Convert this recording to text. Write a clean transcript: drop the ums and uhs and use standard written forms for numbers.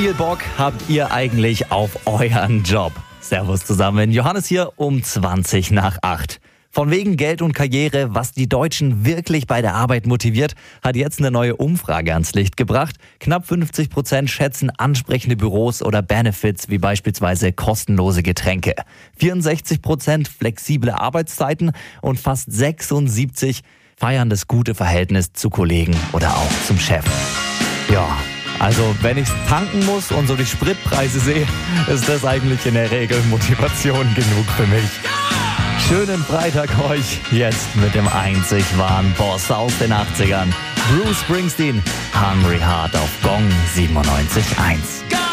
viel Bock habt ihr eigentlich auf euren Job? Servus zusammen, Johannes hier um 7:20. Von wegen Geld und Karriere, was die Deutschen wirklich bei der Arbeit motiviert, hat jetzt eine neue Umfrage ans Licht gebracht. Knapp 50% schätzen ansprechende Büros oder Benefits wie beispielsweise kostenlose Getränke. 64% flexible Arbeitszeiten und fast 76% feiern das gute Verhältnis zu Kollegen oder auch zum Chef. Ja, also wenn ich tanken muss und so die Spritpreise sehe, ist das eigentlich in der Regel Motivation genug für mich. Schönen Freitag euch, jetzt mit dem einzig wahren Boss aus den 80ern. Bruce Springsteen, Hungry Heart auf Gong 97.1.